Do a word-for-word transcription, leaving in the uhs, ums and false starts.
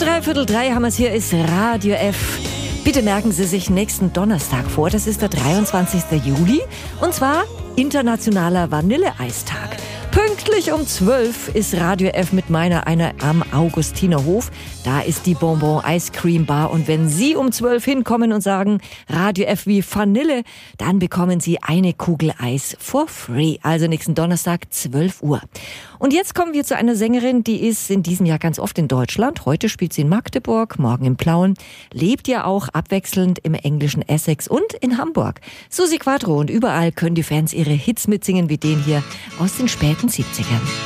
Dreiviertel drei haben wir es hier, ist Radio F. Bitte merken Sie sich nächsten Donnerstag vor, das ist der dreiundzwanzigster Juli. Und zwar Internationaler Vanilleeistag. Pünktlich um zwölf ist Radio F mit meiner einer am Augustinerhof. Da ist die Bonbon Ice Cream Bar. Und wenn Sie um zwölf hinkommen und sagen Radio F wie Vanille, dann bekommen Sie eine Kugel Eis for free. Also nächsten Donnerstag, zwölf Uhr. Und jetzt kommen wir zu einer Sängerin, die ist in diesem Jahr ganz oft in Deutschland. Heute spielt sie in Magdeburg, morgen in Plauen. Lebt ja auch abwechselnd im englischen Essex und in Hamburg. Susi Quatro, und überall können die Fans ihre Hits mitsingen, wie den hier aus den späten siebzigern.